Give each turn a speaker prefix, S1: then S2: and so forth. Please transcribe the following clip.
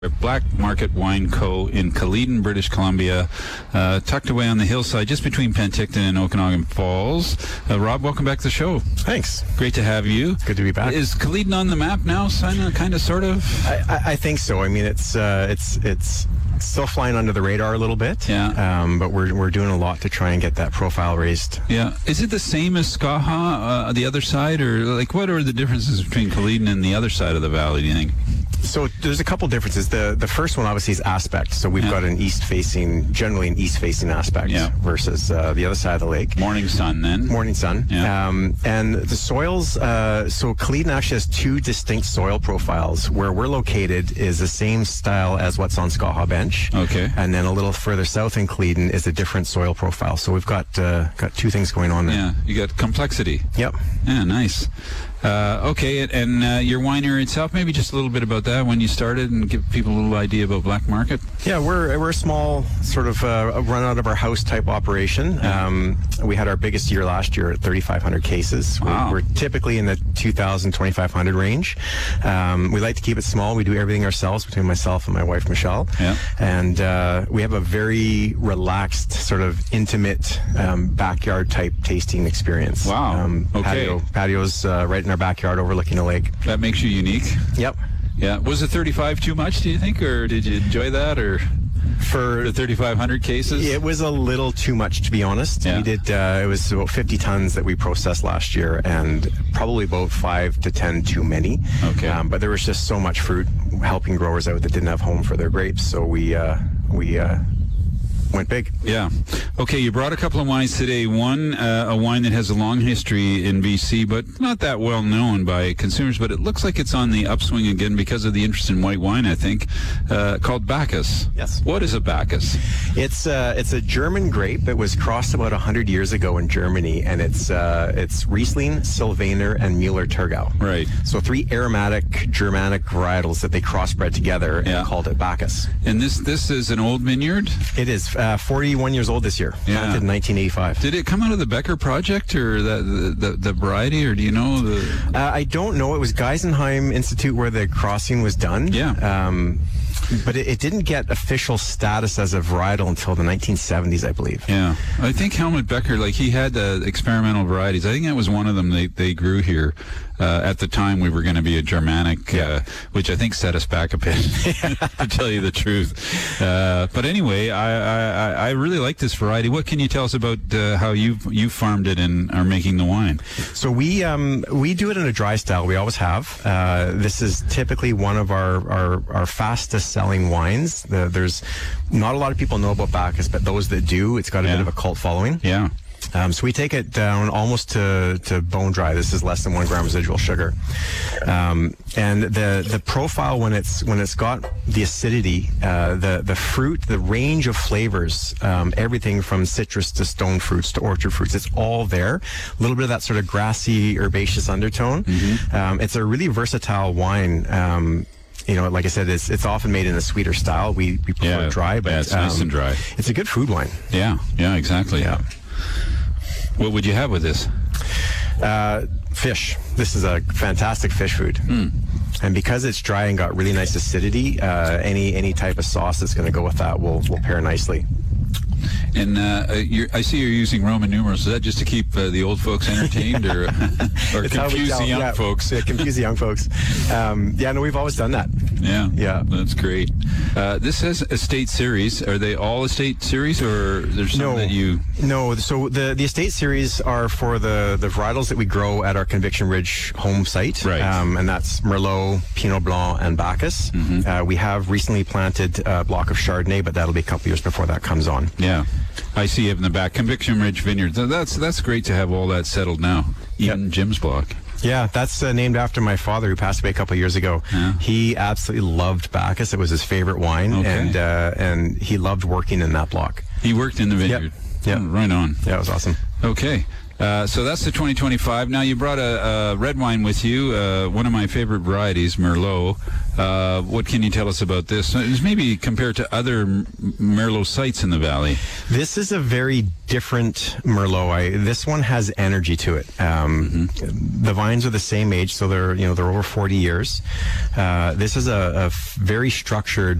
S1: Black Market Wine Co. in Caledon, British Columbia, tucked away on the hillside just between Penticton and Okanagan Falls. Rob, welcome back to the show.
S2: Thanks.
S1: Great to have you.
S2: Good to be back.
S1: Is Caledon on the map now, kind of, sort of?
S2: I think so. I mean, it's still flying under the radar a little bit.
S1: Yeah.
S2: But we're doing a lot to try and get that profile raised.
S1: Yeah. Is it the same as Skaha, the other side, or like what are the differences between Caledon and the other side of the valley, do you think?
S2: So there's a couple differences. The first one obviously is aspect. So we've got generally an east-facing aspect versus the other side of the lake.
S1: Morning sun then.
S2: Morning sun.
S1: Yeah.
S2: And the soils, so Caledon actually has two distinct soil profiles. Where we're located is the same style as what's on Skaha Bench.
S1: Okay.
S2: And then a little further south in Caledon is a different soil profile. So we've got two things going on there.
S1: Yeah, you got complexity.
S2: Yep.
S1: Yeah, nice. Okay, and your winery itself, maybe just a little bit about that, when you started, and give people a little idea about Black Market.
S2: Yeah, we're a small sort of run out of our house type operation. We had our biggest year last year at 3,500 cases.
S1: Wow.
S2: We're typically in the 2,000, 2,500 range. We like to keep it small. We do everything ourselves between myself and my wife, Michelle.
S1: Yeah.
S2: And we have a very relaxed, sort of intimate backyard type tasting experience.
S1: Wow. Okay.
S2: Patio's right in our backyard overlooking the lake.
S1: That makes you unique.
S2: Yep.
S1: Yeah. Was the 35 too much, do you think, or did you enjoy that, or
S2: for
S1: the 3,500 cases?
S2: It was a little too much, to be honest.
S1: Yeah.
S2: We did. It was about 50 tons that we processed last year, and probably about 5 to 10 too many.
S1: Okay.
S2: But there was just so much fruit helping growers out that didn't have home for their grapes, so we went big.
S1: Yeah. Okay, you brought a couple of wines today. One, a wine that has a long history in BC, but not that well known by consumers, but it looks like it's on the upswing again because of the interest in white wine, I think, called Bacchus.
S2: Yes.
S1: What is a Bacchus?
S2: It's a German grape. It was crossed about 100 years ago in Germany, and it's Riesling, Sylvaner, and Müller-Thurgau.
S1: Right.
S2: So 3 aromatic Germanic varietals that they crossbred together and called it Bacchus.
S1: And this is an old vineyard?
S2: It is 41 years old this year. Planted in 1985.
S1: Did it come out of the Becker project, or the variety, or do you know the?
S2: I don't know. It was Geisenheim Institute where the crossing was done.
S1: Yeah.
S2: But it didn't get official status as a varietal until the 1970s, I believe.
S1: Yeah. I think Helmut Becker, he had experimental varieties. I think that was one of them they grew here. At the time, we were going to be a Germanic, which I think set us back a bit, to tell you the truth. But anyway, I really like this variety. What can you tell us about how you farmed it and are making the wine?
S2: So we do it in a dry style. We always have. This is typically one of our fastest selling wines. There's not a lot of people know about Bacchus, but those that do, it's got a bit of a cult following.
S1: Yeah.
S2: So we take it down almost to bone dry. This is less than 1 gram residual sugar, and the profile when it's got the acidity, the fruit, the range of flavors, everything from citrus to stone fruits to orchard fruits, it's all there. A little bit of that sort of grassy, herbaceous undertone. Mm-hmm. It's a really versatile wine. Like I said, it's often made in a sweeter style. We prefer it dry, but
S1: it's nice and dry.
S2: It's a good food wine.
S1: Yeah, exactly.
S2: Yeah.
S1: What would you have with this?
S2: Fish. This is a fantastic fish food. And because it's dry and got really nice acidity, any type of sauce that's going to go with that will pair nicely.
S1: And I see you're using Roman numerals. Is that just to keep the old folks entertained, or confuse the young folks?
S2: Yeah, confuse the young folks. We've always done that.
S1: Yeah, that's great. This says Estate Series. Are they all Estate Series, or there's some that you? No.
S2: So the Estate Series are for the varietals that we grow at our Conviction Ridge home site,
S1: right?
S2: And that's Merlot, Pinot Blanc, and Bacchus. Mm-hmm. We have recently planted a block of Chardonnay, but that'll be a couple years before that comes on.
S1: Yeah. I see it in the back. Conviction Ridge Vineyard. That's great to have all that settled now. Even Jim's block.
S2: Yeah, that's named after my father, who passed away a couple of years ago. Yeah. He absolutely loved Bacchus. It was his favorite wine, and he loved working in that block.
S1: He worked in the vineyard.
S2: Yeah,
S1: right on.
S2: Yeah, it was awesome.
S1: Okay. So that's the 2025. Now, you brought a red wine with you, one of my favorite varieties, Merlot. What can you tell us about this? Maybe compared to other Merlot sites in the valley.
S2: This is a very different Merlot. This one has energy to it. The vines are the same age, so they're over 40 years. This is a very structured